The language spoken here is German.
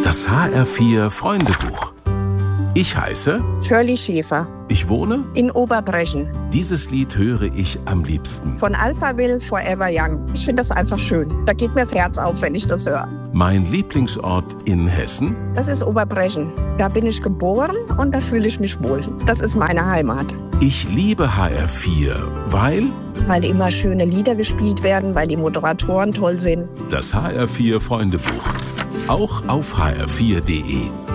Das HR4 Freundebuch. Ich heiße Shirley Schäfer. Ich wohne In Oberbrechen. Dieses Lied höre ich am liebsten. Von Alphaville Forever Young. Ich finde das einfach schön. Da geht mir das Herz auf, wenn ich das höre. Mein Lieblingsort in Hessen? Das ist Oberbrechen. Da bin ich geboren und da fühle ich mich wohl. Das ist meine Heimat. Ich liebe HR4, weil immer schöne Lieder gespielt werden, weil die Moderatoren toll sind. das HR4 Freundebuch. Auch auf hr4.de.